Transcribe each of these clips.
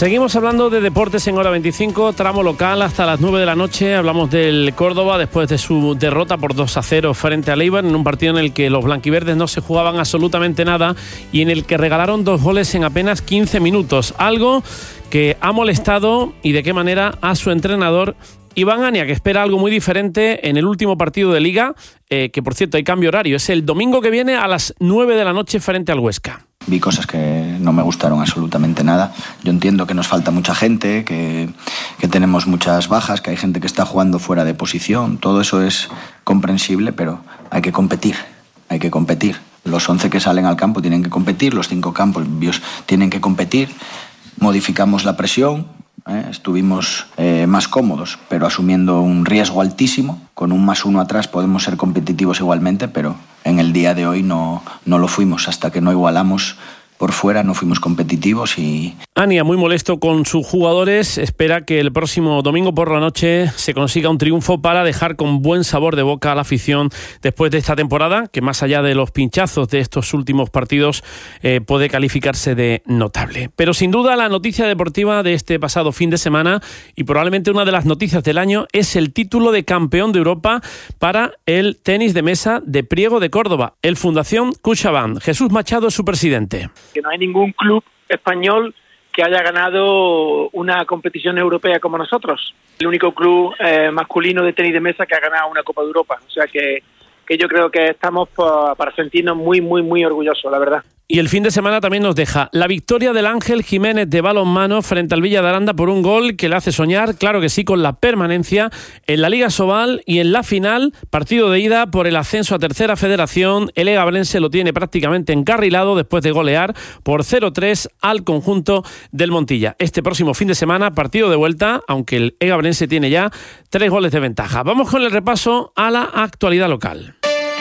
Seguimos hablando de deportes en Hora 25, tramo local hasta las 9 de la noche. Hablamos del Córdoba después de su derrota por 2-0 frente al Eibar, en un partido en el que los blanquiverdes no se jugaban absolutamente nada y en el que regalaron 2 goles en apenas 15 minutos. Algo que ha molestado, y de qué manera, a su entrenador Iván Ania, que espera algo muy diferente en el último partido de Liga, que por cierto hay cambio horario. Es el domingo que viene a las 9 de la noche frente al Huesca. Vi cosas que no me gustaron absolutamente nada. Yo entiendo que nos falta mucha gente, que tenemos muchas bajas, que hay gente que está jugando fuera de posición. Todo eso es comprensible, pero hay que competir. Los 11 que salen al campo tienen que competir, los 5 cambios tienen que competir. Modificamos la presión, estuvimos más cómodos, pero asumiendo un riesgo altísimo. Con un +1 atrás podemos ser competitivos igualmente, pero en el día de hoy no lo fuimos. Hasta que no igualamos por fuera, no fuimos competitivos. Y Ania, muy molesto con sus jugadores, espera que el próximo domingo por la noche se consiga un triunfo para dejar con buen sabor de boca a la afición después de esta temporada, que más allá de los pinchazos de estos últimos partidos puede calificarse de notable. Pero sin duda la noticia deportiva de este pasado fin de semana, y probablemente una de las noticias del año, es el título de campeón de Europa para el tenis de mesa de Priego de Córdoba. El Fundación CaixaBank. Jesús Machado es su presidente. Que no hay ningún club español que haya ganado una competición europea como nosotros. El único club masculino de tenis de mesa que ha ganado una Copa de Europa. O sea que yo creo que estamos para sentirnos muy, muy, muy orgullosos, la verdad. Y el fin de semana también nos deja la victoria del Ángel Jiménez de balonmano frente al Villa de Aranda por un gol que le hace soñar, claro que sí, con la permanencia en la Liga Sobal, y en la final, partido de ida por el ascenso a Tercera Federación. El egabrense lo tiene prácticamente encarrilado después de golear por 0-3 al conjunto del Montilla. Este próximo fin de semana, partido de vuelta, aunque el egabrense tiene ya 3 goles de ventaja. Vamos con el repaso a la actualidad local.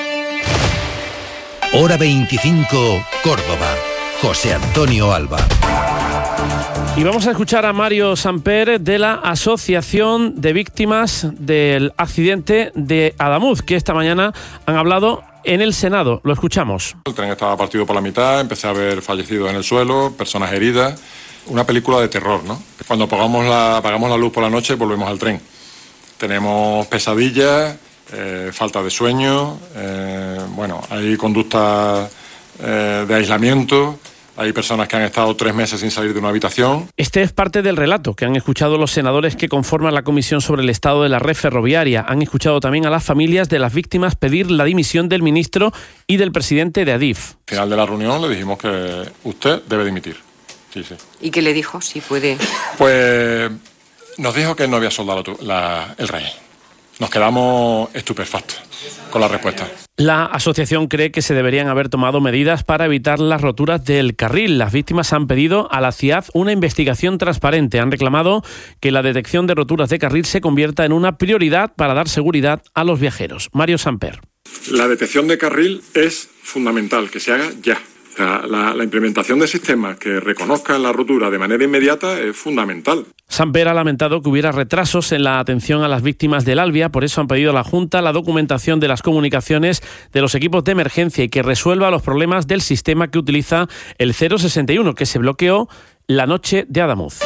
Hora 25, Córdoba. José Antonio Alba. Y vamos a escuchar a Mario Samper de la Asociación de Víctimas del Accidente de Adamuz, que esta mañana han hablado en el Senado. Lo escuchamos. El tren estaba partido por la mitad, empecé a ver fallecidos en el suelo, personas heridas. Una película de terror, ¿no? Cuando apagamos la luz por la noche, volvemos al tren. Tenemos pesadillas, falta de sueño, hay conductas de aislamiento, hay personas que han estado 3 meses sin salir de una habitación. Este es parte del relato que han escuchado los senadores que conforman la Comisión sobre el Estado de la Red Ferroviaria. Han escuchado también a las familias de las víctimas pedir la dimisión del ministro y del presidente de Adif. Al final de la reunión le dijimos que usted debe dimitir. Sí. ¿Y qué le dijo? Si puede. Pues nos dijo que no había soldado el rey. Nos quedamos estupefactos con la respuesta. La asociación cree que se deberían haber tomado medidas para evitar las roturas del carril. Las víctimas han pedido a la CIAD una investigación transparente. Han reclamado que la detección de roturas de carril se convierta en una prioridad para dar seguridad a los viajeros. Mario Samper. La detección de carril es fundamental, que se haga ya. O sea, la implementación de sistemas que reconozcan la rotura de manera inmediata es fundamental. Samper ha lamentado que hubiera retrasos en la atención a las víctimas del Albia, por eso han pedido a la Junta la documentación de las comunicaciones de los equipos de emergencia y que resuelva los problemas del sistema que utiliza el 061, que se bloqueó la noche de Adamuz.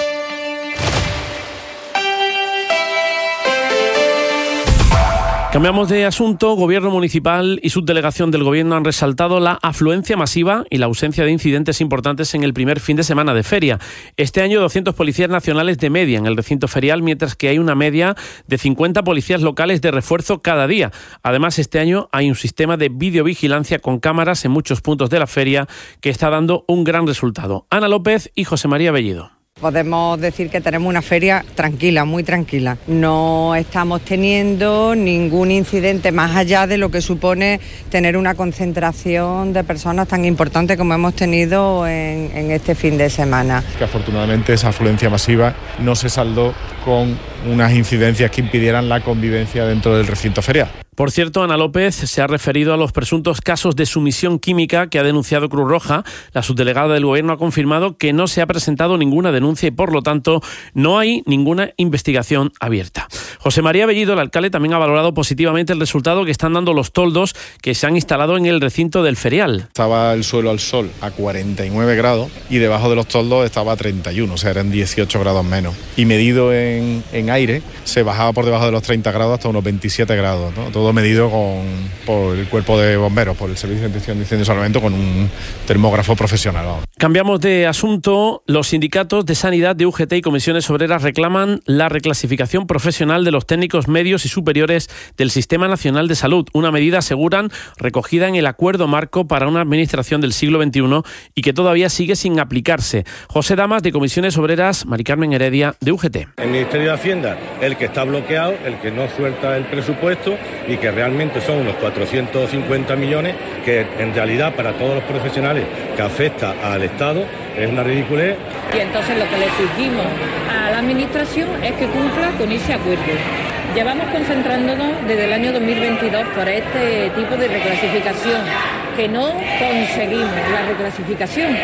Cambiamos de asunto. Gobierno municipal y subdelegación del Gobierno han resaltado la afluencia masiva y la ausencia de incidentes importantes en el primer fin de semana de feria. Este año 200 policías nacionales de media en el recinto ferial, mientras que hay una media de 50 policías locales de refuerzo cada día. Además, este año hay un sistema de videovigilancia con cámaras en muchos puntos de la feria que está dando un gran resultado. Ana López y José María Bellido. Podemos decir que tenemos una feria tranquila, muy tranquila. No estamos teniendo ningún incidente más allá de lo que supone tener una concentración de personas tan importante como hemos tenido en este fin de semana. Que afortunadamente esa afluencia masiva no se saldó con unas incidencias que impidieran la convivencia dentro del recinto ferial. Por cierto, Ana López se ha referido a los presuntos casos de sumisión química que ha denunciado Cruz Roja. La subdelegada del Gobierno ha confirmado que no se ha presentado ninguna denuncia y, por lo tanto, no hay ninguna investigación abierta. José María Bellido, el alcalde, también ha valorado positivamente el resultado que están dando los toldos que se han instalado en el recinto del ferial. Estaba el suelo al sol a 49 grados y debajo de los toldos estaba a 31, o sea, eran 18 grados menos. Y medido en aire, se bajaba por debajo de los 30 grados hasta unos 27 grados, ¿no? Todo medido por el cuerpo de bomberos, por el Servicio de Extinción de Incendios y Salvamento, con un termógrafo profesional. Cambiamos de asunto. Los sindicatos de Sanidad de UGT y comisiones obreras reclaman la reclasificación profesional de los técnicos medios y superiores del Sistema Nacional de Salud, una medida, aseguran, recogida en el Acuerdo Marco para una Administración del siglo XXI y que todavía sigue sin aplicarse. José Damas, de comisiones obreras, Mari Carmen Heredia, de UGT. El Ministerio de Hacienda, el que está bloqueado, el que no suelta el presupuesto y que realmente son unos 450 millones que en realidad para todos los profesionales que afecta al Estado es una ridiculez. Y entonces lo que le exigimos a la Administración es que cumpla con ese acuerdo. Llevamos concentrándonos desde el año 2022 por este tipo de reclasificación, que no conseguimos la reclasificación.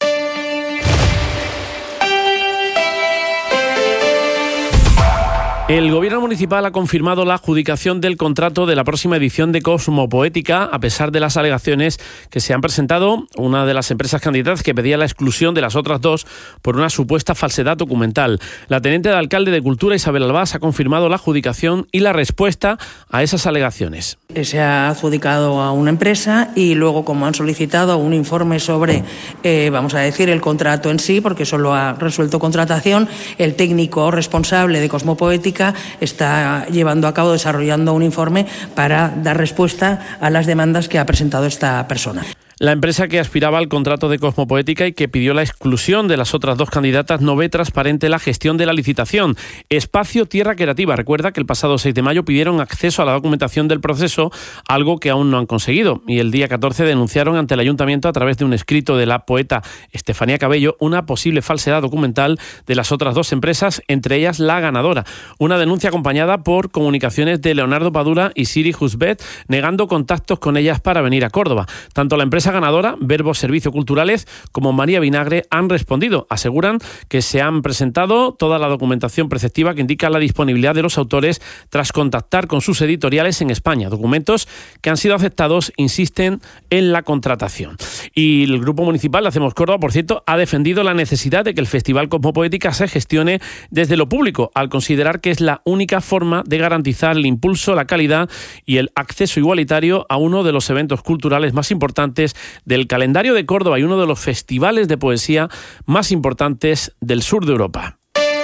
El Gobierno municipal ha confirmado la adjudicación del contrato de la próxima edición de Cosmopoética, a pesar de las alegaciones que se han presentado una de las empresas candidatas que pedía la exclusión de las otras dos por una supuesta falsedad documental. La teniente de alcalde de Cultura, Isabel Albás, ha confirmado la adjudicación y la respuesta a esas alegaciones. Se ha adjudicado a una empresa y luego, como han solicitado un informe sobre, vamos a decir, el contrato en sí, porque solo ha resuelto contratación, el técnico responsable de Cosmopoética está llevando a cabo, desarrollando un informe para dar respuesta a las demandas que ha presentado esta persona. La empresa que aspiraba al contrato de Cosmopoética y que pidió la exclusión de las otras dos candidatas no ve transparente la gestión de la licitación. Espacio Tierra Creativa recuerda que el pasado 6 de mayo pidieron acceso a la documentación del proceso, algo que aún no han conseguido. Y el día 14 denunciaron ante el ayuntamiento, a través de un escrito de la poeta Estefanía Cabello, una posible falsedad documental de las otras dos empresas, entre ellas la ganadora. Una denuncia acompañada por comunicaciones de Leonardo Padura y Siri Husbet, negando contactos con ellas para venir a Córdoba. Tanto la empresa ganadora, Verbo Servicios Culturales, como María Vinagre han respondido. Aseguran que se han presentado toda la documentación preceptiva que indica la disponibilidad de los autores tras contactar con sus editoriales en España. Documentos que han sido aceptados, insisten, en la contratación. Y el Grupo Municipal de Hacemos Córdoba, por cierto, ha defendido la necesidad de que el Festival Cosmopoética se gestione desde lo público, al considerar que es la única forma de garantizar el impulso, la calidad y el acceso igualitario a uno de los eventos culturales más importantes del calendario de Córdoba y uno de los festivales de poesía más importantes del sur de Europa.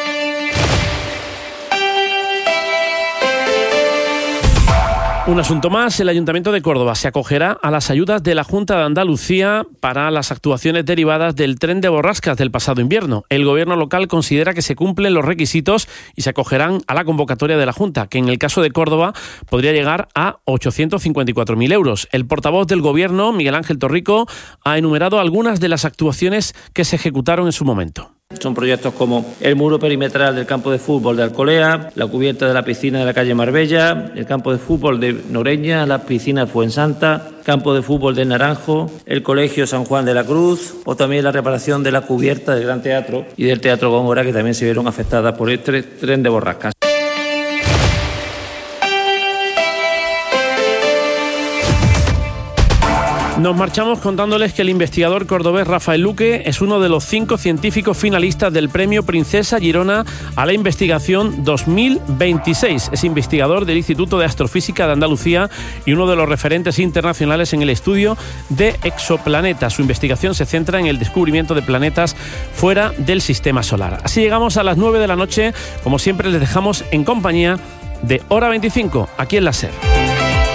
Un asunto más, el Ayuntamiento de Córdoba se acogerá a las ayudas de la Junta de Andalucía para las actuaciones derivadas del tren de borrascas del pasado invierno. El Gobierno local considera que se cumplen los requisitos y se acogerán a la convocatoria de la Junta, que en el caso de Córdoba podría llegar a 854.000 euros. El portavoz del Gobierno, Miguel Ángel Torrico, ha enumerado algunas de las actuaciones que se ejecutaron en su momento. Son proyectos como el muro perimetral del campo de fútbol de Alcolea, la cubierta de la piscina de la calle Marbella, el campo de fútbol de Noreña, la piscina de Fuensanta, campo de fútbol de Naranjo, el colegio San Juan de la Cruz, o también la reparación de la cubierta del Gran Teatro y del Teatro Góngora, que también se vieron afectadas por este tren de borrascas. Nos marchamos contándoles que el investigador cordobés Rafael Luque es uno de los 5 científicos finalistas del Premio Princesa Girona a la Investigación 2026. Es investigador del Instituto de Astrofísica de Andalucía y uno de los referentes internacionales en el estudio de exoplanetas. Su investigación se centra en el descubrimiento de planetas fuera del Sistema Solar. Así llegamos a las 9 de la noche. Como siempre, les dejamos en compañía de Hora 25, aquí en la SER.